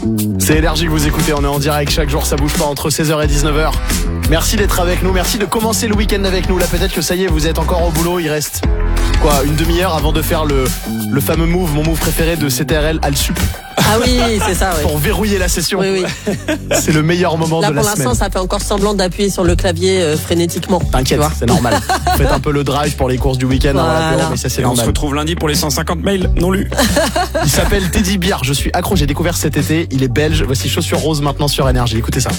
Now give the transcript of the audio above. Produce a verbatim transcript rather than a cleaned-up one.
C'est Énergie que vous écoutez, on est en direct chaque jour, ça bouge pas entre seize heures et dix-neuf heures. Merci d'être avec nous, merci de commencer le week-end avec nous. Là peut-être que ça y est, vous êtes encore au boulot, il reste quoi, une demi-heure avant de faire le, le fameux move, mon move préféré de C T R L Alsup. Ah oui, c'est ça, oui. Pour verrouiller la session. Oui, oui. C'est le meilleur moment Là, de la semaine. Là, pour l'instant, ça fait encore semblant d'appuyer sur le clavier euh, frénétiquement. T'inquiète, c'est normal. Faites un peu le drive pour les courses du week-end, voilà. hein, mais ça c'est Et normal. on se retrouve lundi pour les cent cinquante mails non lus. Il s'appelle Teddy Bear, je suis accro, j'ai découvert cet été, il est belge. Voici Chaussures Roses maintenant sur Énergie, écoutez ça.